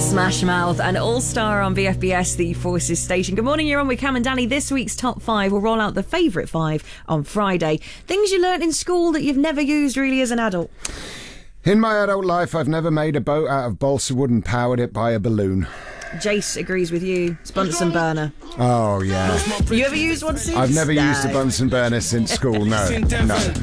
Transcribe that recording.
Smash Mouth and All Star on VFBS, the Forces station. Good morning, you're on with Cam and Danny. This week's top 5 will roll out the favourite 5 on Friday. Things you learnt in school that you've never used really as an adult. In my adult life, I've never made a boat out of balsa wood and powered it by a balloon. Jace agrees with you. It's Bunsen burner. Oh, yeah. You ever used one since? I've never used a Bunsen burner since school, no.